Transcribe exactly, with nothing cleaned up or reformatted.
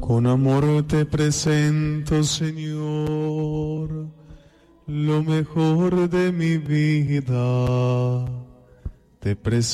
Con amor te presento, Señor, lo mejor de mi vida. Te presento